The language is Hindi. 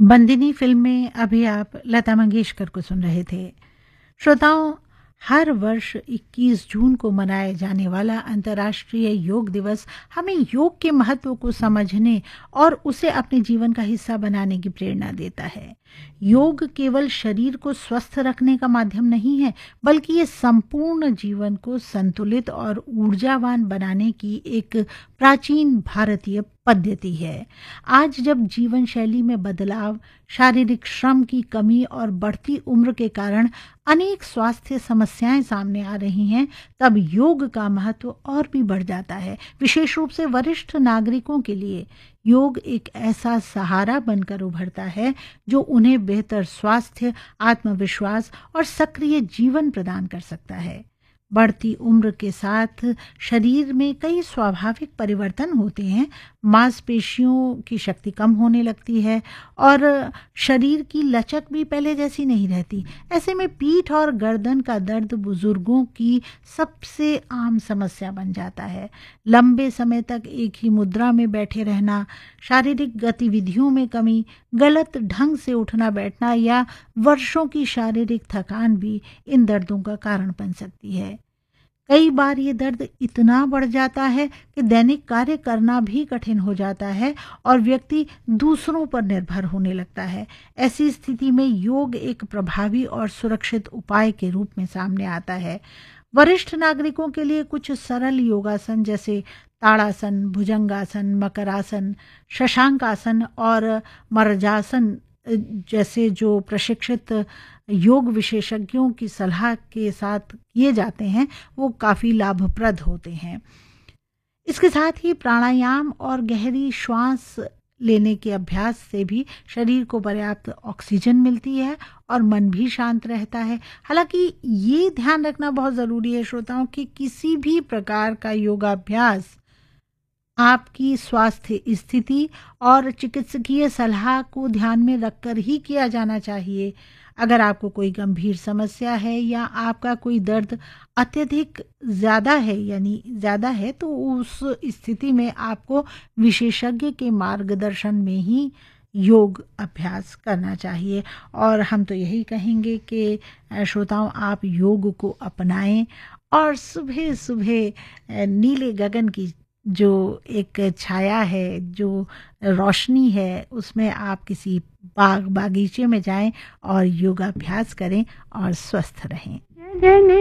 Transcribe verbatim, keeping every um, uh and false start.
बंदिनी फिल्म में अभी आप लता मंगेशकर को सुन रहे थे। श्रोताओं, हर वर्ष इक्कीस जून को मनाए जाने वाला अंतर्राष्ट्रीय योग दिवस हमें योग के महत्व को समझने और उसे अपने जीवन का हिस्सा बनाने की प्रेरणा देता है। योग केवल शरीर को स्वस्थ रखने का माध्यम नहीं है, बल्कि ये संपूर्ण जीवन को संतुलित और ऊर्जावान बनाने की एक प्राचीन भारतीय पद्धति है। आज जब जीवन शैली में बदलाव, शारीरिक श्रम की कमी और बढ़ती उम्र के कारण अनेक स्वास्थ्य समस्याएं सामने आ रही हैं, तब योग का महत्व और भी बढ़ जाता है। विशेष रूप से वरिष्ठ नागरिकों के लिए योग एक ऐसा सहारा बनकर उभरता है जो उन्हें बेहतर स्वास्थ्य, आत्मविश्वास और सक्रिय जीवन प्रदान कर सकता है। बढ़ती उम्र के साथ शरीर में कई स्वाभाविक परिवर्तन होते हैं। मांसपेशियों की शक्ति कम होने लगती है और शरीर की लचक भी पहले जैसी नहीं रहती। ऐसे में पीठ और गर्दन का दर्द बुजुर्गों की सबसे आम समस्या बन जाता है। लंबे समय तक एक ही मुद्रा में बैठे रहना, शारीरिक गतिविधियों में कमी, गलत ढंग से उठना बैठना या वर्षों की शारीरिक थकान भी इन दर्दों का कारण बन सकती है। कई बार ये दर्द इतना बढ़ जाता है कि दैनिक कार्य करना भी कठिन हो जाता है और व्यक्ति दूसरों पर निर्भर होने लगता है। ऐसी स्थिति में योग एक प्रभावी और सुरक्षित उपाय के रूप में सामने आता है। वरिष्ठ नागरिकों के लिए कुछ सरल योगासन जैसे ताड़ासन, भुजंगासन, मकरासन, शशांकासन और मर्जासन जैसे जो प्रशिक्षित योग विशेषज्ञों की सलाह के साथ किए जाते हैं, वो काफ़ी लाभप्रद होते हैं। इसके साथ ही प्राणायाम और गहरी श्वास लेने के अभ्यास से भी शरीर को पर्याप्त ऑक्सीजन मिलती है और मन भी शांत रहता है। हालांकि ये ध्यान रखना बहुत ज़रूरी है श्रोताओं कि किसी भी प्रकार का योगाभ्यास आपकी स्वास्थ्य स्थिति और चिकित्सकीय सलाह को ध्यान में रखकर ही किया जाना चाहिए। अगर आपको कोई गंभीर समस्या है या आपका कोई दर्द अत्यधिक ज़्यादा है यानी ज़्यादा है तो उस स्थिति में आपको विशेषज्ञ के मार्गदर्शन में ही योग अभ्यास करना चाहिए। और हम तो यही कहेंगे कि श्रोताओं, आप योग को अपनाएं और सुबह सुबह नीले गगन की जो एक छाया है, जो रोशनी है, उसमें आप किसी बाग बागीचे में जाएं और योगाभ्यास करें और स्वस्थ रहें।